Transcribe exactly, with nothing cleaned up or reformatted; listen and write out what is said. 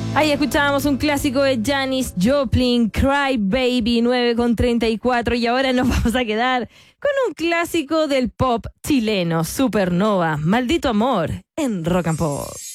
Ahí escuchábamos un clásico de Janis Joplin, Cry Baby, nueve con treinta y cuatro, y ahora nos vamos a quedar con un clásico del pop chileno, Supernova, Maldito Amor, en Rock and Pop.